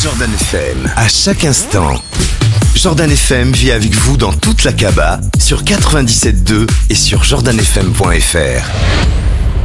Jordan FM, à chaque instant. Jordan FM vit avec vous dans toute la Kaaba, sur 97.2 et sur jordanfm.fr.